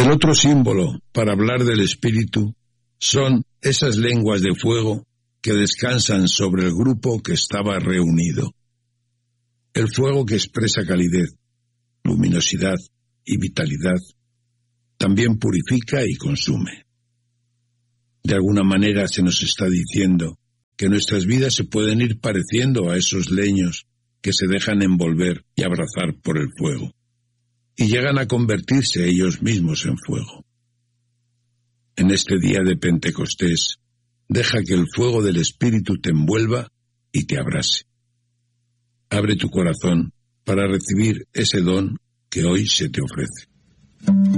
El otro símbolo para hablar del Espíritu son esas lenguas de fuego que descansan sobre el grupo que estaba reunido. El fuego que expresa calidez, luminosidad y vitalidad también purifica y consume. De alguna manera se nos está diciendo que nuestras vidas se pueden ir pareciendo a esos leños que se dejan envolver y abrazar por el fuego, y llegan a convertirse ellos mismos en fuego. En este día de Pentecostés, deja que el fuego del Espíritu te envuelva y te abrace. Abre tu corazón para recibir ese don que hoy se te ofrece.